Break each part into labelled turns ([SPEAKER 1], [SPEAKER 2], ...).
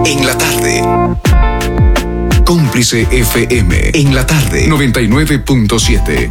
[SPEAKER 1] en la tarde. Cómplice FM en la tarde 99.7.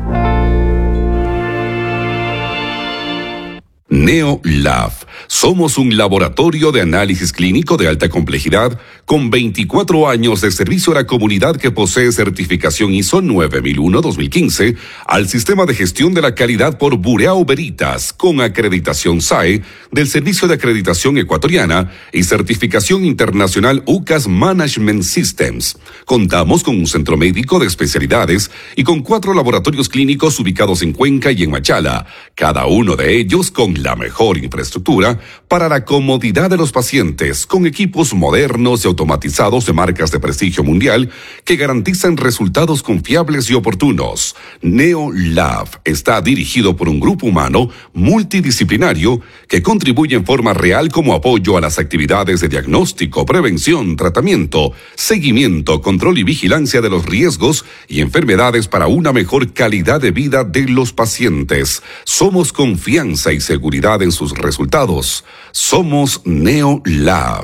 [SPEAKER 1] NeoLab. Somos un laboratorio de análisis clínico de alta complejidad con 24 años de servicio a la comunidad que posee certificación ISO 9001-2015 al sistema de gestión de la calidad por Bureau Veritas con acreditación SAE del Servicio de Acreditación Ecuatoriana y certificación internacional UCAS Management Systems. Contamos con un centro médico de especialidades y con 4 laboratorios clínicos ubicados en Cuenca y en Machala, cada uno de ellos con la mejor infraestructura para la comodidad de los pacientes, con equipos modernos y automatizados de marcas de prestigio mundial que garantizan resultados confiables y oportunos. NeoLab está dirigido por un grupo humano multidisciplinario que contribuye en forma real como apoyo a las actividades de diagnóstico, prevención, tratamiento, seguimiento, control y vigilancia de los riesgos y enfermedades para una mejor calidad de vida de los pacientes. Somos confianza y seguridad en sus resultados. Somos NeoLab.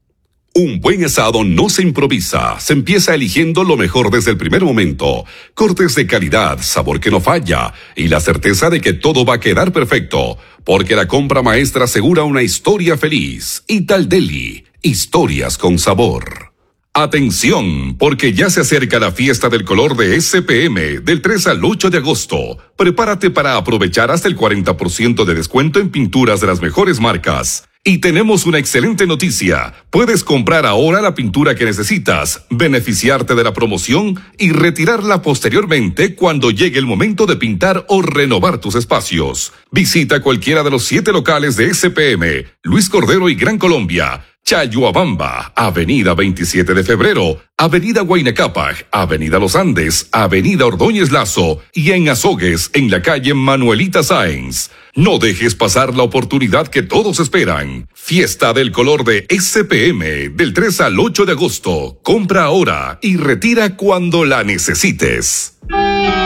[SPEAKER 1] Un buen asado no se improvisa, se empieza eligiendo lo mejor desde el primer momento. Cortes de calidad, sabor que no falla y la certeza de que todo va a quedar perfecto, porque la compra maestra asegura una historia feliz. Italdeli, historias con sabor. Atención, porque ya se acerca la fiesta del color de SPM del 3 al 8 de agosto. Prepárate para aprovechar hasta el 40% de descuento en pinturas de las mejores marcas. Y tenemos una excelente noticia. Puedes comprar ahora la pintura que necesitas, beneficiarte de la promoción y retirarla posteriormente cuando llegue el momento de pintar o renovar tus espacios. Visita cualquiera de los 7 locales de SPM, Luis Cordero y Gran Colombia, Chayuabamba, Avenida 27 de Febrero, Avenida Huayna Cápac, Avenida Los Andes, Avenida Ordóñez Lazo y en Azogues, en la calle Manuelita Sáenz. No dejes pasar la oportunidad que todos esperan. Fiesta del color de SPM del 3 al 8 de agosto. Compra ahora y retira cuando la necesites.